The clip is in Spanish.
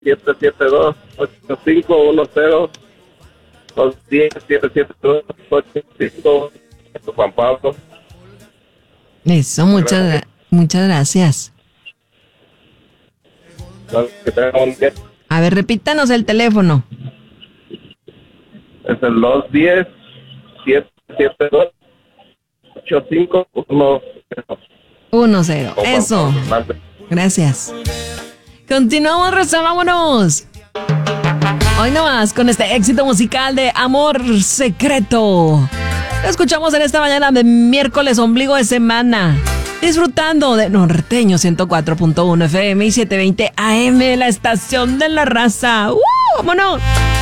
772-8510. 210-772-85. Juan Pablo. Eso, muchas gracias. Que tengan un día. A ver, repítanos el teléfono. Es el 210-772-8510. 10. Eso. Gracias. Continuamos, Rosa, vámonos. Hoy nomás con este éxito musical de Amor Secreto. Lo escuchamos en esta mañana de miércoles, ombligo de semana. Disfrutando de Norteño 104.1 FM y 720 AM, la estación de la raza. ¡Vámonos!